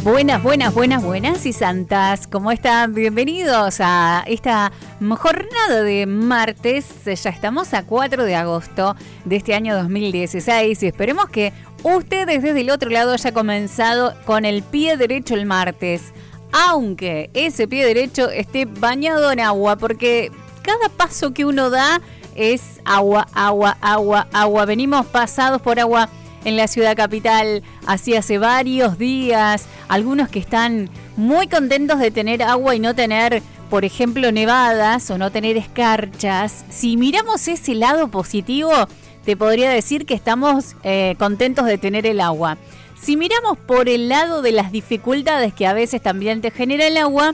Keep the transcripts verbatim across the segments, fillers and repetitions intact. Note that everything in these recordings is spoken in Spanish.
Buenas, buenas, buenas, buenas y santas. ¿Cómo están? Bienvenidos a esta jornada de martes. Ya estamos a cuatro de agosto de este año dos mil dieciséis y esperemos que ustedes desde el otro lado haya comenzado con el pie derecho el martes. Aunque ese pie derecho esté bañado en agua, porque cada paso que uno da es agua, agua, agua, agua. Venimos pasados por agua en la ciudad capital así hace varios días. Algunos que están muy contentos de tener agua y no tener, por ejemplo, nevadas o no tener escarchas. Si miramos ese lado positivo, te podría decir que estamos eh, contentos de tener el agua. Si miramos por el lado de las dificultades que a veces también te genera el agua,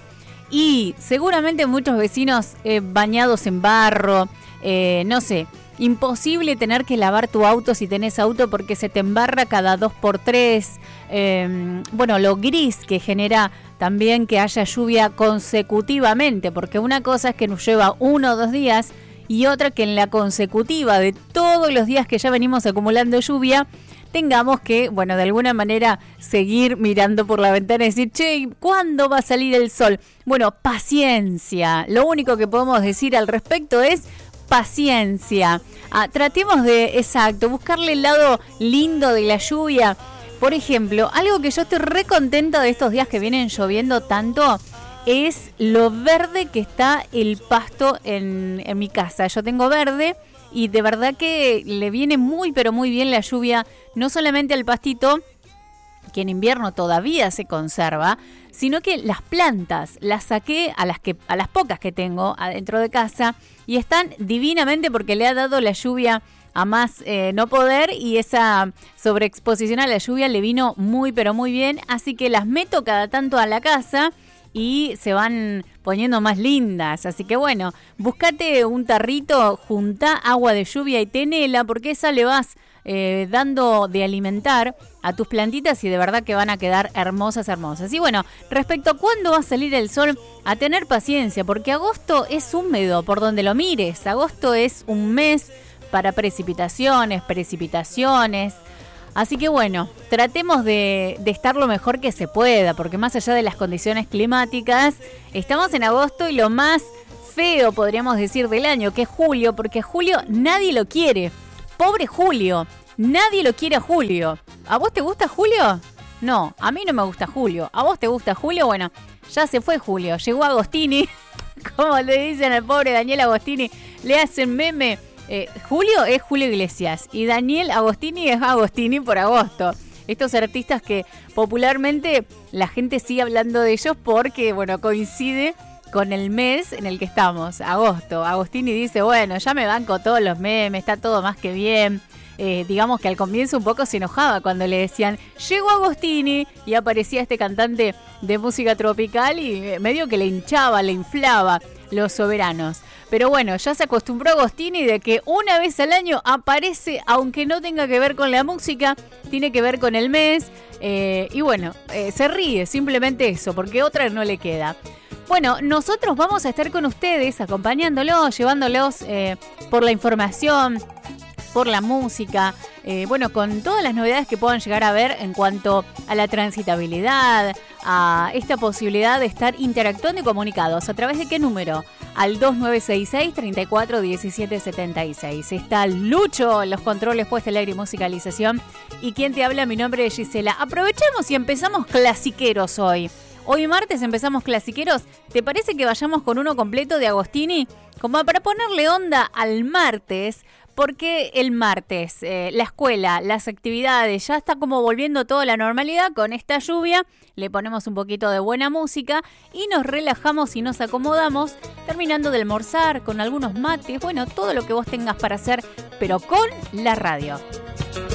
y seguramente muchos vecinos eh, bañados en barro, eh, no sé, imposible tener que lavar tu auto si tenés auto porque se te embarra cada dos por tres. Eh, bueno, lo gris que genera también que haya lluvia consecutivamente, porque una cosa es que nos lleva uno o dos días y otra que en la consecutiva de todos los días que ya venimos acumulando lluvia, tengamos que, bueno, de alguna manera seguir mirando por la ventana y decir, che, ¿cuándo va a salir el sol? Bueno, paciencia. Lo único que podemos decir al respecto es paciencia. Ah, tratemos de, exacto, buscarle el lado lindo de la lluvia. Por ejemplo, algo que yo estoy re contenta de estos días que vienen lloviendo tanto es lo verde que está el pasto en, en mi casa. Yo tengo verde y de verdad que le viene muy pero muy bien la lluvia, no solamente al pastito, que en invierno todavía se conserva, sino que las plantas las saqué a las que a las pocas que tengo adentro de casa y están divinamente porque le ha dado la lluvia a más eh, no poder, y esa sobreexposición a la lluvia le vino muy pero muy bien, así que las meto cada tanto a la casa y se van poniendo más lindas. Así que bueno, búscate un tarrito, juntá agua de lluvia y tenela, porque esa le vas eh, dando de alimentar a tus plantitas y de verdad que van a quedar hermosas, hermosas. Y bueno, respecto a cuándo va a salir el sol, a tener paciencia, porque agosto es húmedo por donde lo mires. Agosto es un mes para precipitaciones, precipitaciones. Así que bueno, tratemos de, de estar lo mejor que se pueda, porque más allá de las condiciones climáticas, estamos en agosto y lo más feo, podríamos decir, del año, que es julio, porque julio nadie lo quiere. Pobre Julio, nadie lo quiere a Julio. ¿A vos te gusta Julio? No, a mí no me gusta Julio. ¿A vos te gusta Julio? Bueno, ya se fue Julio, llegó Agostini, como le dicen al pobre Daniel Agostini, le hacen meme. Eh, Julio es Julio Iglesias y Daniel Agostini es Agostini por agosto. Estos artistas que popularmente la gente sigue hablando de ellos porque, bueno, coincide con el mes en el que estamos, agosto. Agostini dice, bueno, ya me banco todos los memes, está todo más que bien. Eh, digamos que al comienzo un poco se enojaba cuando le decían, llegó Agostini, y aparecía este cantante de música tropical y medio que le hinchaba, le inflaba los soberanos. Pero bueno, ya se acostumbró Agostini de que una vez al año aparece, aunque no tenga que ver con la música, tiene que ver con el mes. Eh, y bueno, eh, se ríe, simplemente eso, porque otra no le queda. Bueno, nosotros vamos a estar con ustedes, acompañándolos, llevándolos eh, por la información, por la música, eh, bueno, con todas las novedades que puedan llegar a ver en cuanto a la transitabilidad, a esta posibilidad de estar interactuando y comunicados. ¿A través de qué número? Al dos nueve seis seis, tres cuatro uno siete siete seis. Está Lucho en los controles, puesta al aire y musicalización. ¿Y quién te habla? Mi nombre es Gisela. Aprovechamos y empezamos clasiqueros hoy. Hoy martes empezamos clasiqueros. ¿Te parece que vayamos con uno completo de Agostini? Como para ponerle onda al martes, porque el martes, eh, la escuela, las actividades, ya está como volviendo toda la normalidad con esta lluvia. Le ponemos un poquito de buena música y nos relajamos y nos acomodamos, terminando de almorzar con algunos mates, bueno, todo lo que vos tengas para hacer, pero con la radio.